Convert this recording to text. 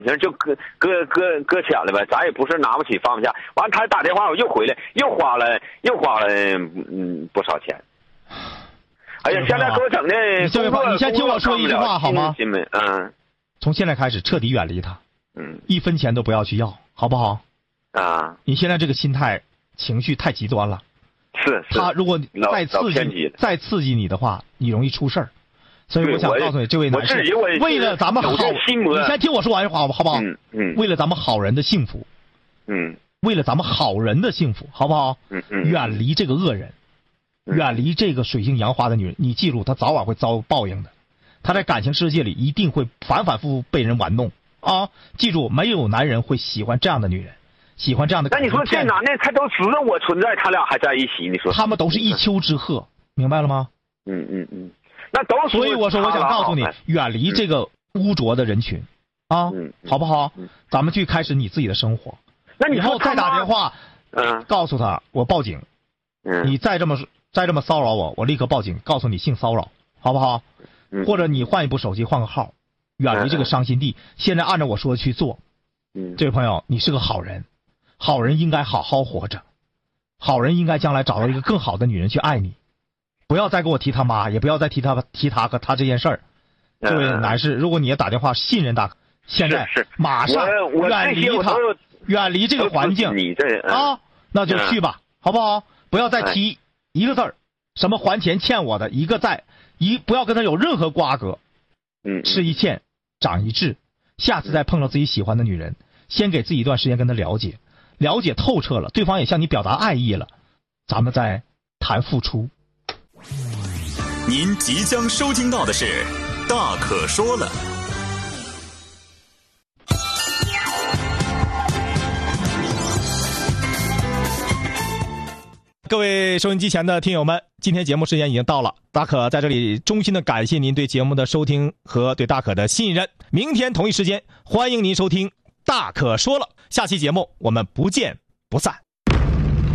你说就搁浅了呗，咱也不是拿不起放不下。完他打电话我又回来，又花了不少钱。哎呀，现在给我整的， 你先听我说一句话好吗？ 从现在开始彻底远离他，1分钱都不要去要，好不好？ 啊， 你现在这个心态情绪太极端了。 是他如果再刺激你的话，你容易出事儿。所以我想告诉你，这位男士，为了咱们好，你先听我说完话好不好？为了咱们好人的幸福，为了咱们好人的幸福，好不好？远离这个恶人，远离这个水性杨花的女人。你记住，她早晚会遭报应的。她在感情世界里一定会反反复复被人玩弄啊！记住，没有男人会喜欢这样的女人，喜欢这样的。 那你说这男的他都知道我存在，他俩还在一起，你说他们都是一丘之貉，明白了吗？ 那都所以我说，我想告诉你，远离这个污浊的人群，啊，好不好？咱们去开始你自己的生活。 那你以后再打电话，告诉他我报警，你再这么骚扰我，我立刻报警，告诉你性骚扰，好不好？或者你换一部手机，换个号，远离这个伤心地。现在按照我说的去做。这位朋友，你是个好人，好人应该好好活着，好人应该将来找到一个更好的女人去爱你。不要再给我提他妈，也不要再提他和他这件事儿。这位男士，如果你也打电话信任他，现在马上远离他，远离这个环境啊，那就去吧，好不好？不要再提一个字儿，什么还钱欠我的一个在，不要跟他有任何瓜葛。吃一堑长一智，下次再碰到自己喜欢的女人，先给自己一段时间跟他了解透彻了，对方也向你表达爱意了，咱们再谈付出。 您即将收听到的是《大可说了》。 各位收音机前的听友们，今天节目时间已经到了，大可在这里衷心的感谢您对节目的收听和对大可的信任。明天同一时间，欢迎您收听《大可说了》，下期节目我们不见不散。